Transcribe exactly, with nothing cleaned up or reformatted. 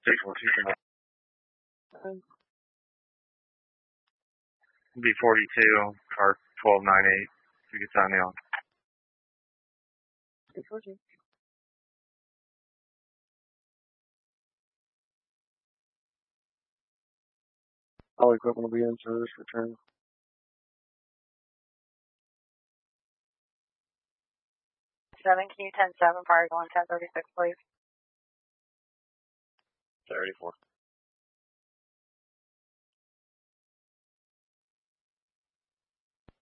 six one two tonight. B forty-two, car twelve nine eight. You can sign me on. six four two. All equipment will be in service, return. seven Q ten seven, fire going ten thirty-six, please. thirty-four.